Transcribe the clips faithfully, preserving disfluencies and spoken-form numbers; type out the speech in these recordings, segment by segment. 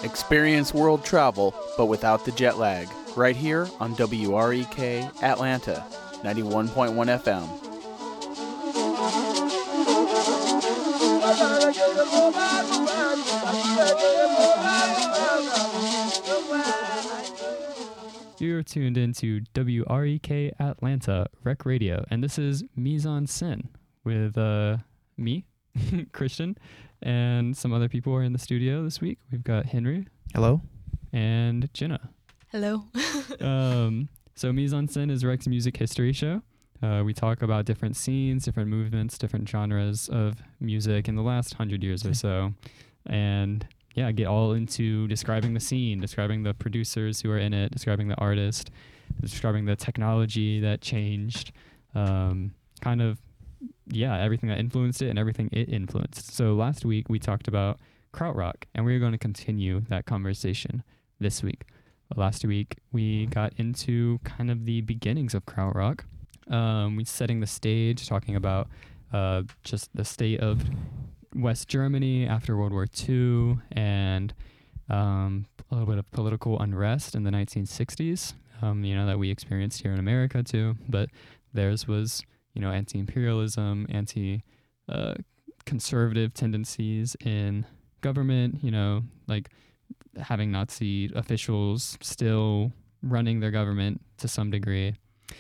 Experience world travel, but without the jet lag. Right here on W R E K Atlanta, ninety-one point one F M. You're tuned into W R E K Atlanta Rec Radio, and this is Mise en Scène with uh, me, Christian, and some other people are in the studio this week. We've got Henry. Hello. And Jenna. Hello. um, so Mise en Scène is Rec's music history show. Uh, we talk about different scenes, different movements, different genres of music in the last hundred years or so, and yeah, get all into describing the scene, describing the producers who are in it, describing the artist, describing the technology that changed, um, kind of, yeah, everything that influenced it and everything it influenced. So last week we talked about krautrock, and we're going to continue that conversation this week. Last week we got into kind of the beginnings of krautrock. Um, we setting the stage, talking about uh, just the state of West Germany after World War Two, and um, a little bit of political unrest in the nineteen sixties, um, you know, that we experienced here in America too. But theirs was, you know, anti-imperialism, anti-conservative uh, tendencies in government, you know, like having Nazi officials still running their government to some degree.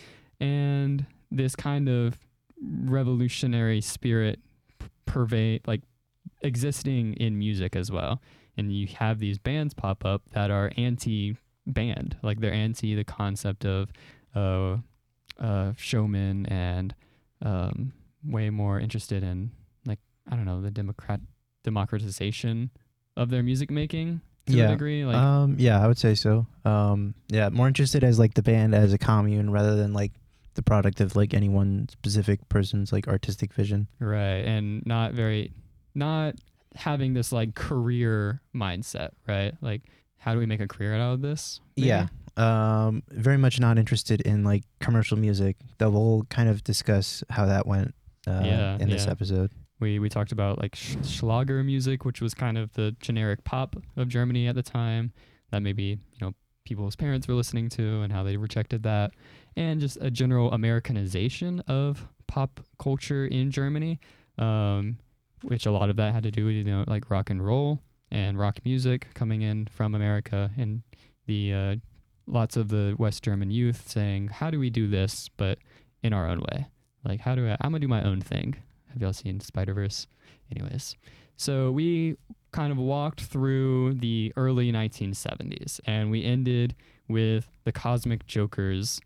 And this kind of revolutionary spirit pervade, like existing in music as well. And you have these bands pop up that are anti-band, like they're anti the concept of uh, uh, showmen, and um, way more interested in, like, I don't know, the democrat democratization of their music making to yeah. a degree. Like, um, yeah, I would say so. Um, yeah, more interested as like the band as a commune rather than like the product of like any one specific person's like artistic vision. Right. And not very, not having this like career mindset, right? Like, how do we make a career out of this? Maybe? Yeah. Um, very much not interested in like commercial music. That we'll kind of discuss how that went uh, yeah, in this yeah. episode. We we talked about like sh- Schlager music, which was kind of the generic pop of Germany at the time that maybe, you know, people's parents were listening to and how they rejected that, and just a general Americanization of pop culture in Germany, um, which a lot of that had to do with, you know, like rock and roll and rock music coming in from America, and the uh, lots of the West German youth saying, how do we do this, but in our own way? Like, how do I, I'm gonna do my own thing. Have y'all seen Spider-Verse? Anyways, so we kind of walked through the early nineteen seventies, and we ended with the Cosmic Jokers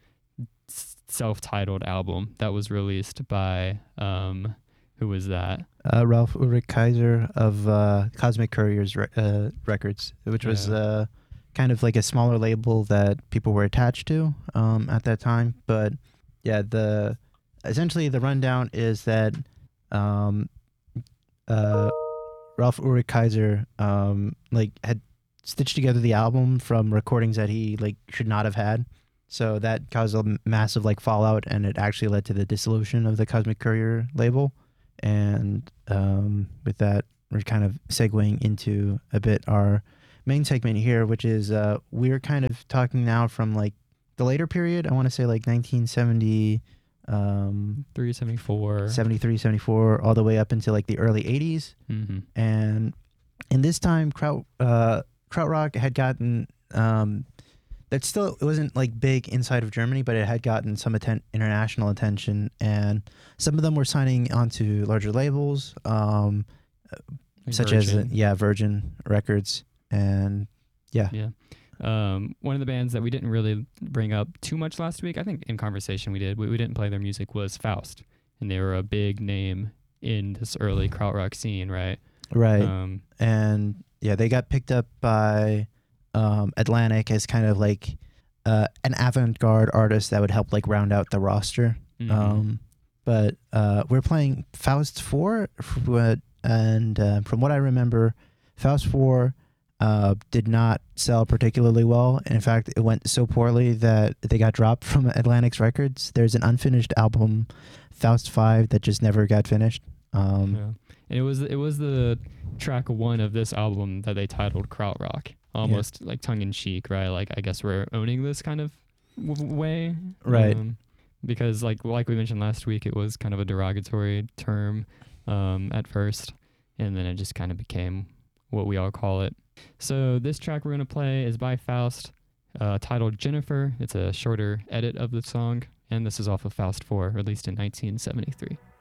self-titled album that was released by, um, who was that? Uh, Ralph Ulrich Kaiser of uh, Cosmic Couriers re- uh, Records, which was Yeah. uh, kind of like a smaller label that people were attached to um, at that time. But yeah, the essentially the rundown is that um, uh, Ralph Ulrich Kaiser um, like had stitched together the album from recordings that he like should not have had. So that caused a massive like fallout, and it actually led to the dissolution of the Cosmic Courier label. And um, with that, we're kind of segueing into a bit our main segment here, which is uh, we're kind of talking now from like the later period. I want to say like nineteen seventy, um, three seventy-four, seventy-three, seventy-four, all the way up into like the early eighties. Mm-hmm. And in this time, kraut uh, krautrock had gotten um, that still it wasn't like big inside of Germany, but it had gotten some atten- international attention, and some of them were signing onto larger labels, um, Like such Virgin. as uh, yeah, Virgin Records, and yeah, Yeah. Um, one of the bands that we didn't really bring up too much last week, I think in conversation we did, we, we didn't play their music, was Faust. And they were a big name in this early krautrock scene, right? right, Um, and yeah, they got picked up by um, Atlantic as kind of like uh, an avant-garde artist that would help like round out the roster. mhm. Um, but uh, we're playing Faust four, f- what- and uh, from what I remember, Faust four uh, did not sell particularly well. In fact, it went so poorly that they got dropped from Atlantic's records. There's an unfinished album, Faust five, that just never got finished. Um, yeah. And it was it was the track one of this album that they titled Krautrock. almost like tongue in cheek, right? Like I guess we're owning this kind of w- way, Right. Um, because like like we mentioned last week, it was kind of a derogatory term um, at first, and then it just kind of became what we all call it. So this track we're gonna play is by Faust, uh, titled Jennifer. It's a shorter edit of the song, and this is off of Faust four, released in nineteen seventy-three.